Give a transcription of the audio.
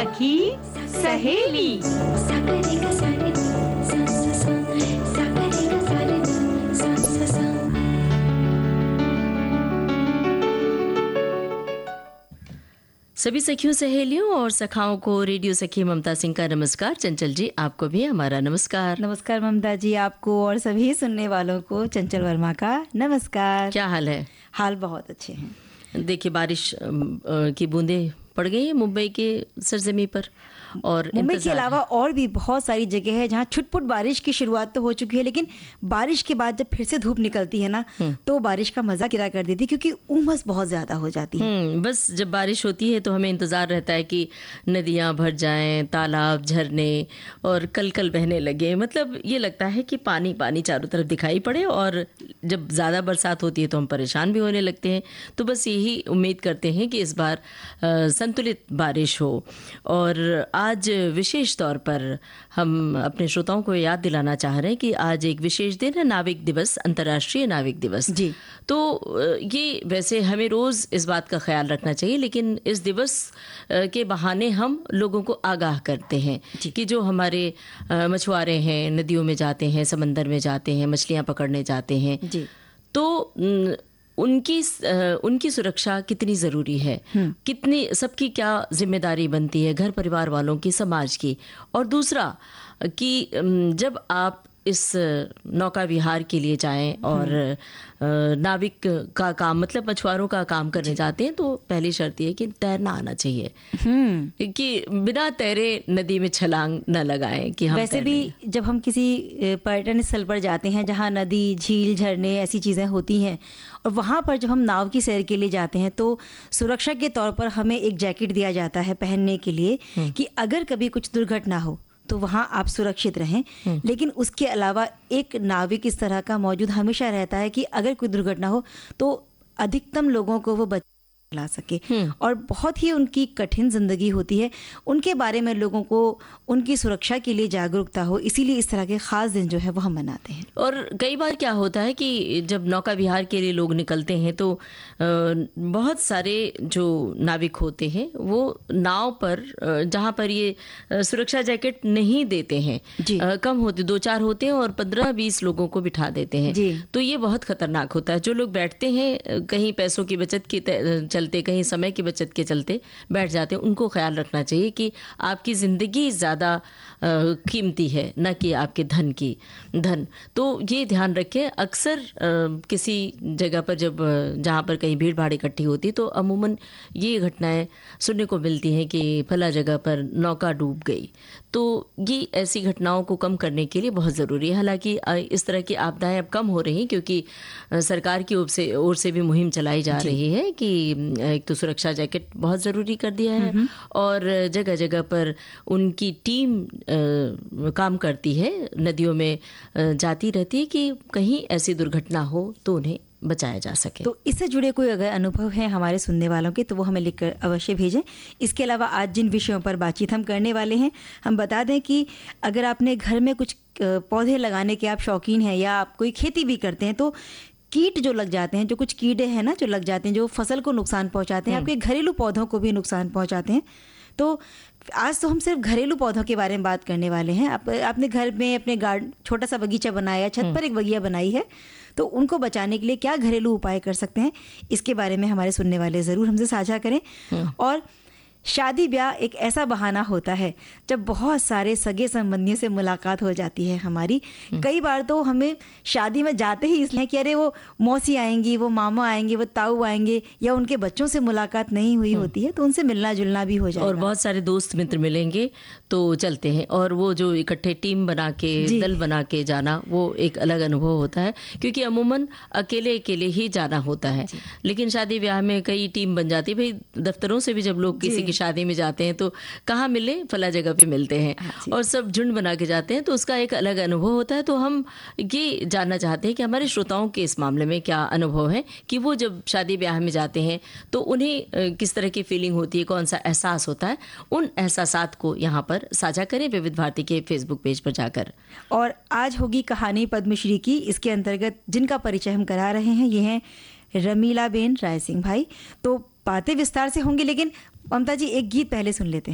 सखी सहेली। सभी सखियों सहेलियों और सखाओं को रेडियो सखी ममता सिंह का नमस्कार। चंचल जी आपको भी हमारा नमस्कार। नमस्कार ममता जी, आपको और सभी सुनने वालों को चंचल वर्मा का नमस्कार। क्या हाल है? हाल बहुत अच्छे हैं। देखिए बारिश की बूंदें पड़ गई है मुंबई के सरजमी पर, और मुंबई के अलावा और भी बहुत सारी जगह है जहाँ छुटपुट बारिश की शुरुआत तो हो चुकी है, लेकिन बारिश के बाद जब फिर से धूप निकलती है ना तो बारिश का मजा गिरा कर देती है, क्योंकि उमस बहुत ज्यादा हो जाती है। बस जब बारिश होती है तो हमें इंतजार रहता है कि नदियां भर जाएं, तालाब झरने और कलकल बहने लगे। मतलब ये लगता है कि पानी पानी चारों तरफ दिखाई पड़े, और जब ज़्यादा बरसात होती है तो हम परेशान भी होने लगते हैं। तो बस यही उम्मीद करते हैं कि इस बार संतुलित बारिश हो। और आज विशेष तौर पर हम अपने श्रोताओं को याद दिलाना चाह रहे हैं कि आज एक विशेष दिन है, नाविक दिवस, अंतर्राष्ट्रीय नाविक दिवस जी। तो ये वैसे हमें रोज़ इस बात का ख्याल रखना चाहिए, लेकिन इस दिवस के बहाने हम लोगों को आगाह करते हैं कि जो हमारे मछुआरे हैं, नदियों में जाते हैं, समंदर में जाते हैं, मछलियाँ पकड़ने जाते हैं जी। तो उनकी सुरक्षा कितनी ज़रूरी है, कितनी सबकी क्या जिम्मेदारी बनती है, घर परिवार वालों की, समाज की। और दूसरा कि जब आप इस नौका विहार के लिए जाएं और नाविक का काम मतलब मछुआरों का काम करने जाते हैं तो पहली शर्त ये है कि तैरना आना चाहिए, कि बिना तैरे नदी में छलांग न लगाएं कि हम वैसे भी जब हम किसी पर्यटन स्थल पर जाते हैं जहाँ नदी, झील, झरने ऐसी चीज़ें होती हैं, और वहाँ पर जब हम नाव की सैर के लिए जाते हैं तो सुरक्षा के तौर पर हमें एक जैकेट दिया जाता है पहनने के लिए कि अगर कभी कुछ दुर्घटना हो तो वहाँ आप सुरक्षित रहें। लेकिन उसके अलावा एक नाविक इस तरह का मौजूद हमेशा रहता है कि अगर कोई दुर्घटना हो तो अधिकतम लोगों को वो ला सके। और बहुत ही उनकी कठिन जिंदगी होती है, उनके बारे में लोगों को उनकी सुरक्षा के लिए जागरूकता हो, इसीलिए इस तरह के खास दिन जो है वो हम मनाते हैं। और कई बार क्या होता है कि जब नौका विहार के लिए लोग निकलते हैं तो बहुत सारे जो नाविक होते हैं वो नाव पर जहाँ पर ये सुरक्षा जैकेट नहीं देते हैं, कम होते 2-4 होते हैं और 15-20 लोगों को बिठा देते हैं। तो ये बहुत खतरनाक होता है। जो लोग बैठते हैं कहीं पैसों की बचत की चलते, कहीं समय की बचत के चलते बैठ जाते हैं, उनको ख्याल रखना चाहिए कि आपकी ज़िंदगी ज़्यादा कीमती है न कि आपके धन। तो ये ध्यान रखें। अक्सर किसी जगह पर जहाँ पर कहीं भीड़ भाड़ इकट्ठी होती है तो अमूमन ये घटनाएं सुनने को मिलती हैं कि फला जगह पर नौका डूब गई। तो ये ऐसी घटनाओं को कम करने के लिए बहुत ज़रूरी है। हालांकि इस तरह की आपदाएं अब कम हो रही हैं क्योंकि सरकार की ओर से भी मुहिम चलाई जा रही है कि एक तो सुरक्षा जैकेट बहुत ज़रूरी कर दिया है, और जगह जगह पर उनकी टीम काम करती है, नदियों में जाती रहती है कि कहीं ऐसी दुर्घटना हो तो उन्हें बचाया जा सके। तो इससे जुड़े कोई अगर अनुभव है हमारे सुनने वालों के तो वो हमें लिखकर अवश्य भेजें। इसके अलावा आज जिन विषयों पर बातचीत हम करने वाले हैं, हम बता दें कि अगर आपने घर में कुछ पौधे लगाने के आप शौकीन हैं या आप कोई खेती भी करते हैं तो कीट जो लग जाते हैं, जो कुछ कीड़े हैं ना जो लग जाते हैं, जो फसल को नुकसान पहुंचाते हैं, आपके घरेलू पौधों को भी नुकसान पहुंचाते हैं। तो आज तो हम सिर्फ घरेलू पौधों के बारे में बात करने वाले हैं। आपने घर में अपने गार्डन छोटा सा बगीचा बनाया, छत पर एक बगिया बनाई है, तो उनको बचाने के लिए क्या घरेलू उपाय कर सकते हैं, इसके बारे में हमारे सुनने वाले ज़रूर हमसे साझा करें। और शादी ब्याह एक ऐसा बहाना होता है जब बहुत सारे सगे संबंधियों से मुलाकात हो जाती है हमारी। कई बार तो हमें शादी में जाते ही इसलिए कि अरे वो मौसी आएंगी, वो मामा आएंगे, वो ताऊ आएंगे, या उनके बच्चों से मुलाकात नहीं हुई होती है तो उनसे मिलना जुलना भी हो जाएगा। और बहुत सारे दोस्त मित्र मिलेंगे तो चलते हैं, और वो जो इकट्ठे टीम बना के दल बना के जाना वो एक अलग अनुभव होता है, क्योंकि अमूमन अकेले ही जाना होता है। लेकिन शादी ब्याह में कई टीम बन जाती है। भाई दफ्तरों से भी जब लोग किसी शादी में जाते हैं तो कहाँ मिले, फला जगह पे मिलते हैं, और सब झुंड बना के जाते हैं तो उसका एक अलग अनुभव होता है। तो हम ये जानना चाहते हैं कि हमारे श्रोताओं के इस मामले में क्या अनुभव है कि वो जब शादी ब्याह में जाते हैं तो उन्हें किस तरह की फीलिंग होती है, कौन सा एहसास होता है। उन एहसासात को यहाँ पर साझा करें विविध भारती के फेसबुक पेज पर जाकर। और आज होगी कहानी पद्मश्री की। इसके अंतर्गत जिनका परिचय हम करा रहे हैं ये हैं रमीला बेन राय सिंह भाई। तो बातें विस्तार से होंगी, लेकिन ममता जी एक गीत पहले सुन लेते हैं।